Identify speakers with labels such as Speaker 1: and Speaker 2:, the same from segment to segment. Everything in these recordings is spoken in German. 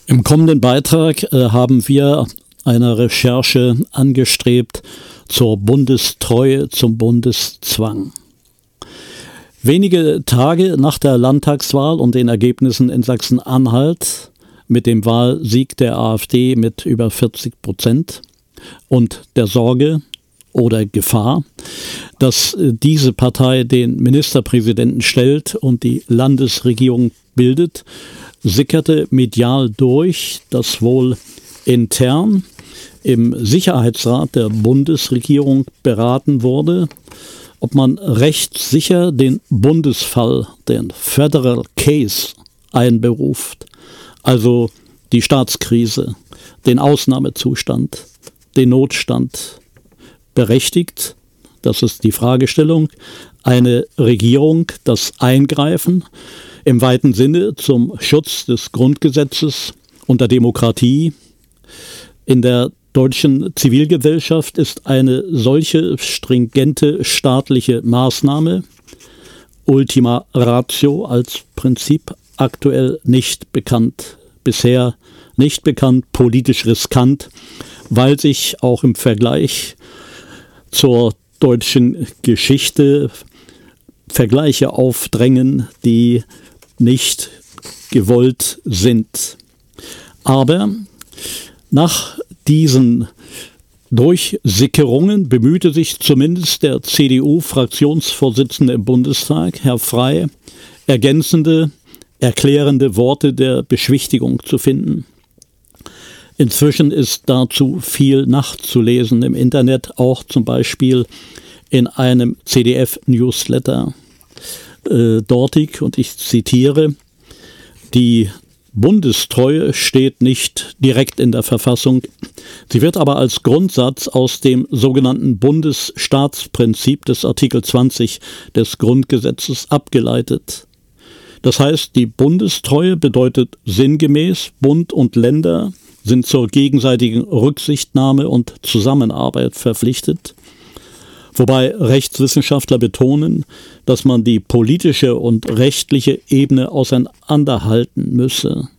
Speaker 1: Im kommenden Beitrag haben wir eine Recherche angestrebt zur Bundestreue, zum Bundeszwang. Wenige Tage nach der Landtagswahl und den Ergebnissen in Sachsen-Anhalt mit dem Wahlsieg der AfD mit über 40% und der Sorge oder Gefahr, dass diese Partei den Ministerpräsidenten stellt und die Landesregierung bildet, sickerte medial durch, dass wohl intern im Sicherheitsrat der Bundesregierung beraten wurde, ob man rechtssicher den Bundesfall, den Federal Case, einberuft, also die Staatskrise, den Ausnahmezustand, den Notstand, berechtigt, das ist die Fragestellung, eine Regierung das Eingreifen im weiten Sinne zum Schutz des Grundgesetzes und der Demokratie. In der deutschen Zivilgesellschaft ist eine solche stringente staatliche Maßnahme, Ultima Ratio als Prinzip, aktuell nicht bekannt. Bisher nicht bekannt, politisch riskant, weil sich auch im Vergleich zur deutschen Geschichte Vergleiche aufdrängen, die nicht gewollt sind. Aber nach diesen Durchsickerungen bemühte sich zumindest der CDU-Fraktionsvorsitzende im Bundestag, Herr Frey, ergänzende, erklärende Worte der Beschwichtigung zu finden. Inzwischen ist dazu viel nachzulesen im Internet, auch zum Beispiel in einem CDF-Newsletter. Dortig, und ich zitiere, die Bundestreue steht nicht direkt in der Verfassung. Sie wird aber als Grundsatz aus dem sogenannten Bundesstaatsprinzip des Artikel 20 des Grundgesetzes abgeleitet. Das heißt, die Bundestreue bedeutet sinngemäß, Bund und Länder sind zur gegenseitigen Rücksichtnahme und Zusammenarbeit verpflichtet. Wobei Rechtswissenschaftler betonen, dass man die politische und rechtliche Ebene auseinanderhalten müsse.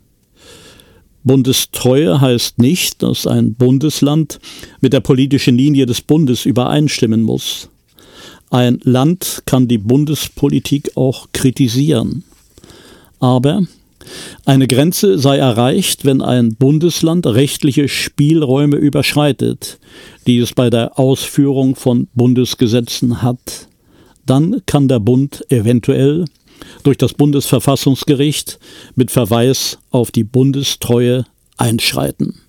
Speaker 1: Bundestreue heißt nicht, dass ein Bundesland mit der politischen Linie des Bundes übereinstimmen muss. Ein Land kann die Bundespolitik auch kritisieren. Aber eine Grenze sei erreicht, wenn ein Bundesland rechtliche Spielräume überschreitet, die es bei der Ausführung von Bundesgesetzen hat. Dann kann der Bund eventuell durch das Bundesverfassungsgericht mit Verweis auf die Bundestreue einschreiten.